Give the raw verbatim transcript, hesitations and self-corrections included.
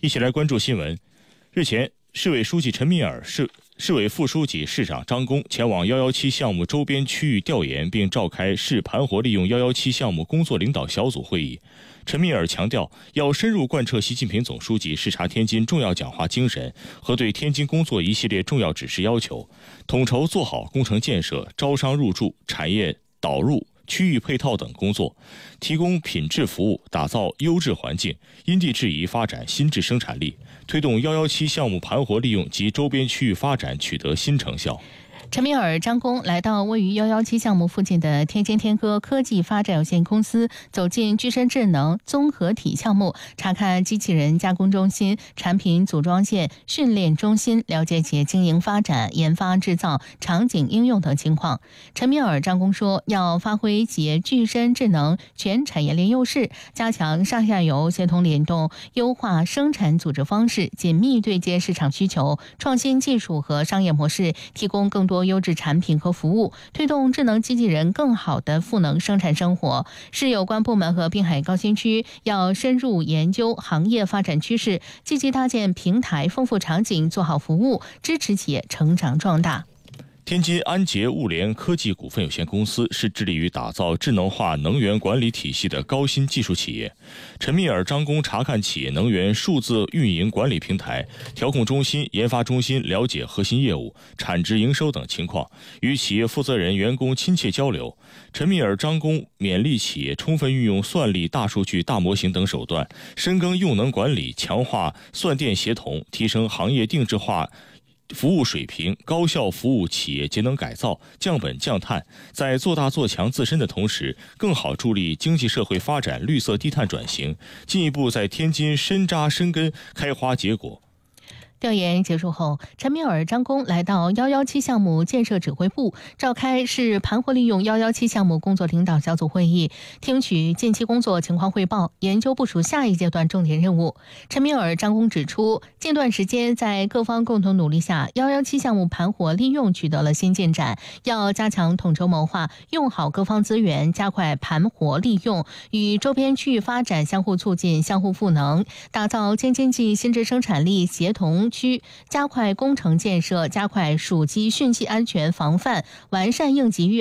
一起来关注新闻。日前，市委书记陈敏尔、市市委副书记、市长张工前往一一七项目周边区域调研，并召开市盘活利用一一七项目工作领导小组会议。陈敏尔强调，要深入贯彻习近平总书记视察天津重要讲话精神和对天津工作一系列重要指示要求，统筹做好工程建设、招商入驻、产业导入、区域配套等工作，提供品质服务，打造优质环境，因地制宜发展新质生产力，推动一一七项目盘活利用及周边区域发展取得新成效。 陈敏尔、张工来到位于一一七项目附近的天津天歌科技发展有限公司，走进具身智能综合体项目，查看机器人加工中心、产品组装线、训练中心，了解企业经营发展、研发制造、场景应用等情况。陈敏尔、张工说，要发挥企业具身智能全产业链优势，加强上下游协同联动，优化生产组织方式，紧密对接市场需求，创新技术和商业模式，提供更多优质产品和服务，推动智能机器人更好地赋能生产生活。市有关部门和滨海高新区要深入研究行业发展趋势，积极搭建平台，丰富场景，做好服务，支持企业成长壮大。 天津安捷物联科技股份有限公司是致力于打造智能化能源管理体系的高新技术企业。陈敏尔、张工查看企业能源数字运营管理平台、调控中心、研发中心，了解核心业务、产值营收等情况，与企业负责人、员工亲切交流。陈敏尔、张工勉励企业充分运用算力、大数据、大模型等手段，深耕用能管理，强化算电协同，提升行业定制化服务水平，高效服务企业节能改造，降本降碳，在做大做强自身的同时，更好助力经济社会发展绿色低碳转型，进一步在天津深扎深根，开花结果。 调研结束后，陈敏尔、张工来到一一七项目建设指挥部，召开市盘活利用一一七项目工作领导小组会议，听取近期工作情况汇报，研究部署下一阶段重点任务。陈敏尔、张工指出，近段时间在各方共同努力下，一一七项目盘活利用取得了新进展，要加强统筹谋划，用好各方资源，加快盘活利用，与周边区域发展相互促进、相互赋能，打造京津冀新质生产力协同区，加快工程建设，加快属机讯息安全防范，完善应急预